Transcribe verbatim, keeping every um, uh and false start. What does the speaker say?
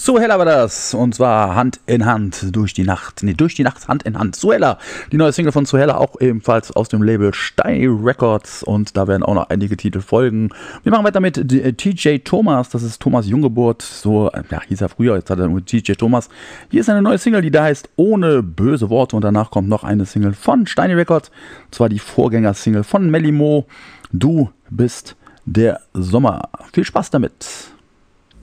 Suella war das, und zwar Hand in Hand durch die Nacht, nee, durch die Nacht Hand in Hand. Suella, die neue Single von Suella, auch ebenfalls aus dem Label Steini Records, und da werden auch noch einige Titel folgen. Wir machen weiter mit T J Thomas, das ist Thomas Junggeburt, so ja, hieß er früher, jetzt hat er nur T J Thomas. Hier ist eine neue Single, die da heißt Ohne böse Worte, und danach kommt noch eine Single von Steini Records, und zwar die Vorgängersingle von Melly Mo, Du bist der Sommer. Viel Spaß damit!